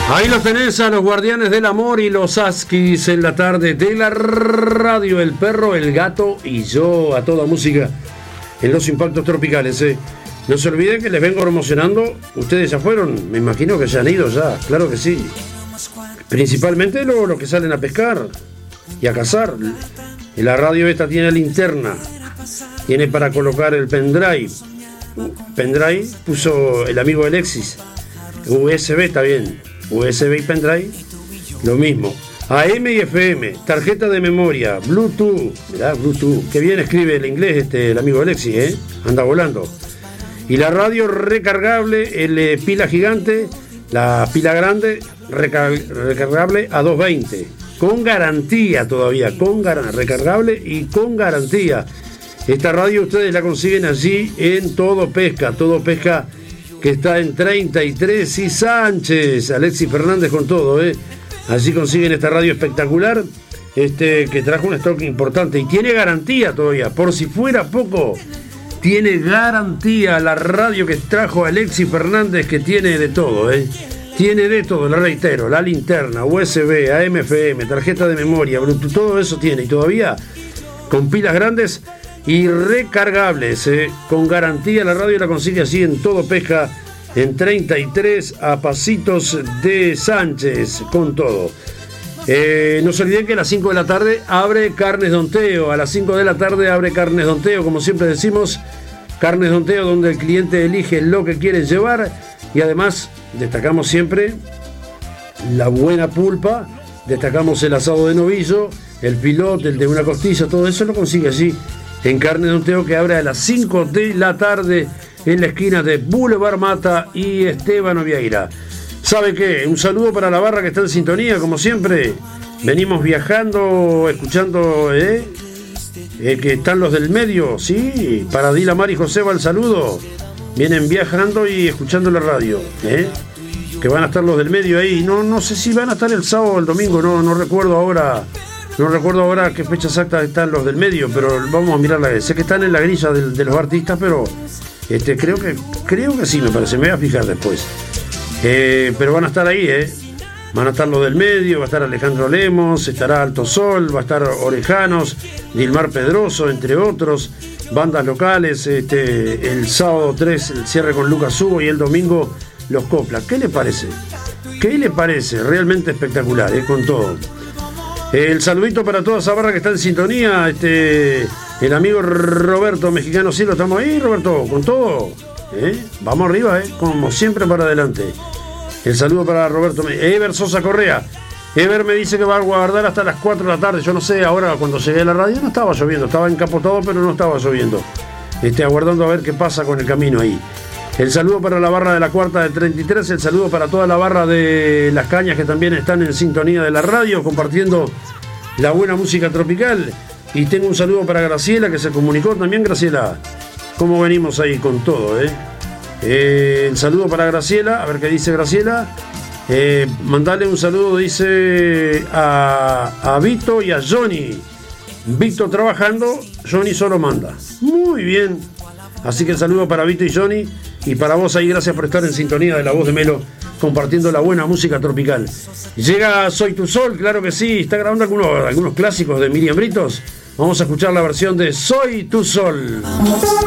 Ahí los tenés a los Guardianes del Amor y los Askis en la tarde de la radio. El perro, el gato y yo, a toda música en los impactos tropicales. No se olviden que les vengo promocionando. Ustedes ya fueron, me imagino que ya han ido ya, claro que sí. Principalmente los que salen a pescar y a cazar. La radio esta tiene linterna, tiene para colocar el pendrive. Pendrive puso el amigo Alexis. USB está bien. USB y pendrive, lo mismo. AM y FM, tarjeta de memoria, Bluetooth. Mirá, Bluetooth. Qué bien escribe el inglés el amigo Alexis, anda volando. Y la radio recargable, el pila gigante, la pila grande, recargable a 220. Con garantía todavía, recargable y con garantía. Esta radio ustedes la consiguen allí en Todo Pesca, que está en 33 y Sánchez. Alexis Fernández con todo, Allí consiguen esta radio espectacular, que trajo un stock importante y tiene garantía todavía. Por si fuera poco, tiene garantía la radio que trajo Alexis Fernández, que tiene de todo, Tiene de todo, lo reitero, la linterna, USB, AM, FM, tarjeta de memoria, Bluetooth, todo eso tiene. Y todavía con pilas grandes y recargables, con garantía. La radio la consigue así en Todo Pesca, en 33 a pasitos de Sánchez, con todo. No se olviden que a las 5 de la tarde abre Carnes Don Teo. A las 5 de la tarde abre Carnes Don Teo, como siempre decimos, Carnes Don Teo, donde el cliente elige lo que quiere llevar. Y además destacamos siempre la buena pulpa, destacamos el asado de novillo, el pilote, el de una costilla, todo eso lo consigue allí en Carnes Don Teo, que abre a las 5 de la tarde en la esquina de Boulevard Mata y Esteban Vieira. ¿Sabe qué? Un saludo para la barra que está en sintonía, como siempre. Venimos viajando, escuchando, que están los del medio, ¿sí? Para Dila, Mar y Joseba, el saludo. Vienen viajando y escuchando la radio, que van a estar los del medio ahí. No sé si van a estar el sábado o el domingo, no recuerdo ahora. No recuerdo ahora qué fecha exacta están los del medio, pero vamos a mirarla. Sé que están en la grilla de los artistas, pero creo que sí, me parece. Me voy a fijar después. Pero van a estar ahí, Van a estar los del medio, va a estar Alejandro Lemos, estará Alto Sol, va a estar Orejanos, Dilmar Pedroso, entre otros, bandas locales. El sábado 3 el cierre con Lucas Hugo y el domingo los Coplas. ¿Qué le parece? ¿Qué le parece? Realmente espectacular, con todo. El saludito para toda esa barra que está en sintonía. El amigo Roberto Mexicano Cielo, estamos ahí, Roberto, con todo. Vamos arriba, como siempre para adelante. El saludo para Roberto. Ever Sosa Correa. Ever me dice que va a guardar hasta las 4 de la tarde. Yo no sé, ahora cuando llegué a la radio no estaba lloviendo, estaba encapotado, pero no estaba lloviendo. Aguardando a ver qué pasa con el camino ahí. El saludo para la barra de la cuarta de 33, el saludo para toda la barra de Las Cañas, que también están en sintonía de la radio, compartiendo la buena música tropical. Y tengo un saludo para Graciela, que se comunicó también. Graciela, ¿cómo venimos ahí con todo, El saludo para Graciela, a ver qué dice Graciela. Mandale un saludo, dice, a Vito y a Johnny. Vito trabajando, Johnny solo manda. Muy bien. Así que el saludo para Vito y Johnny. Y para vos ahí, gracias por estar en sintonía de La Voz de Melo, compartiendo la buena música tropical. Llega Soy Tu Sol, claro que sí. Está grabando algunos clásicos de Miriam Britos. Vamos a escuchar la versión de Soy Tu Sol.